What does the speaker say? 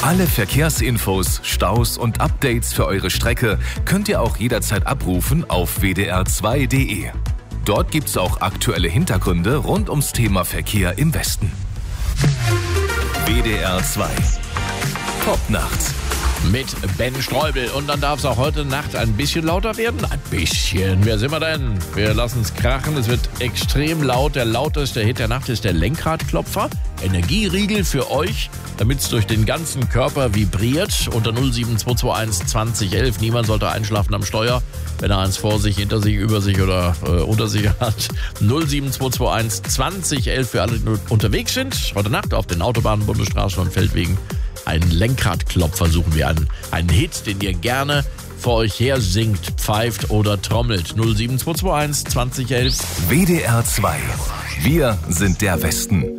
Alle Verkehrsinfos, Staus und Updates für eure Strecke könnt ihr auch jederzeit abrufen auf wdr2.de. Dort gibt's auch aktuelle Hintergründe rund ums Thema Verkehr im Westen. WDR 2 Top nachts mit Ben Streubel. Und dann darf es auch heute Nacht ein bisschen lauter werden. Ein bisschen. Wer sind wir denn? Wir lassen es krachen. Es wird extrem laut. Der lauteste Hit der Nacht ist der Lenkradklopfer. Energieriegel für euch, damit es durch den ganzen Körper vibriert. Unter 07221 2011. Niemand sollte einschlafen am Steuer, wenn er eins vor sich, hinter sich, über sich oder unter sich hat. 07221 2011 für alle, die unterwegs sind. Heute Nacht auf den Autobahnen, Bundesstraßen und Feldwegen. Einen Lenkradklopfer suchen wir an. Einen Hit, den ihr gerne vor euch her singt, pfeift oder trommelt. 07221 2011. WDR 2. Wir sind der Westen.